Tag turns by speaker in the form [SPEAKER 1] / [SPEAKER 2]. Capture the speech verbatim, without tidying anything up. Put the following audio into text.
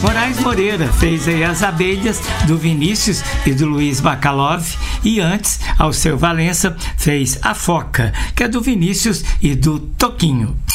[SPEAKER 1] Moraes Moreira fez aí As Abelhas, do Vinícius e do Luiz Bacalov, e antes, Alceu Valença fez A Foca, que é do Vinícius e do Toquinho.